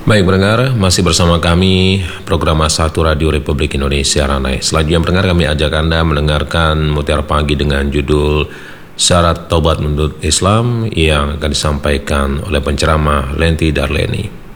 Baik pendengar, masih bersama kami program Satu Radio Republik Indonesia Ranai. Selanjutnya pendengar, kami ajak Anda mendengarkan Mutiara Pagi dengan judul Syarat Taubat Menurut Islam yang akan disampaikan oleh penceramah Lenti Darleni.